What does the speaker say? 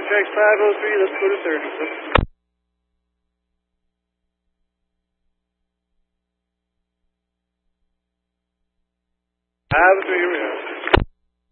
tracks 503, let's go to 30, sir. 503, here we are.